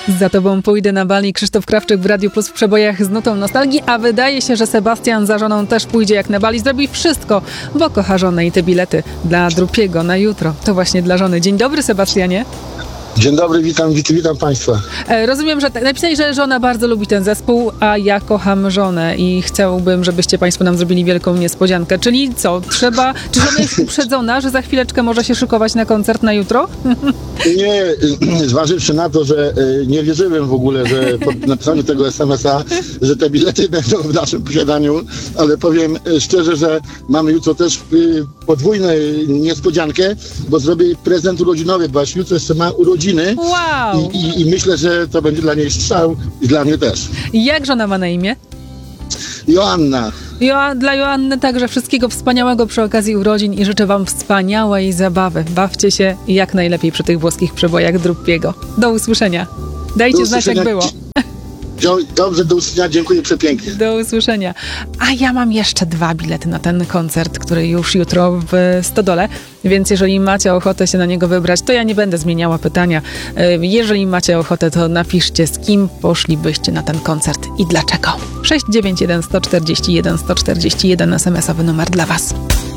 Za tobą pójdę na bal i Krzysztof Krawczyk w Radiu Plus w przebojach z nutą nostalgii, a wydaje się, że Sebastian za żoną też pójdzie jak na bal i zrobi wszystko, bo kocha żonę i te bilety dla Drupiego na jutro. To właśnie dla żony. Dzień dobry, Sebastianie. Dzień dobry, witam Państwa. Rozumiem, że napisali, że żona bardzo lubi ten zespół, a ja kocham żonę i chciałbym, żebyście Państwo nam zrobili wielką niespodziankę. Czyli co? Czy żona jest uprzedzona, że za chwileczkę może się szykować na koncert na jutro? Nie, zważywszy na to, że nie wierzyłem w ogóle, że po napisaniu tego SMS-a, że te bilety będą w naszym posiadaniu, ale powiem szczerze, że mamy jutro też podwójną niespodziankę, bo zrobię prezent urodzinowy, bo jutro jeszcze ma urodziny. Wow! I myślę, że to będzie dla niej strzał i dla mnie też. Jak żona ma na imię? Joanna. Dla Joanny także wszystkiego wspaniałego przy okazji urodzin i życzę wam wspaniałej zabawy. Bawcie się jak najlepiej przy tych włoskich przebojach Drupiego. Do usłyszenia. Dajcie znać, jak było. Dobrze, do usłyszenia, dziękuję przepięknie. Do usłyszenia. A ja mam jeszcze 2 bilety na ten koncert, który już jutro w Stodole, więc jeżeli macie ochotę się na niego wybrać, to ja nie będę zmieniała pytania. Jeżeli macie ochotę, to napiszcie, z kim poszlibyście na ten koncert i dlaczego. 691 141 141 SMS-owy numer dla was.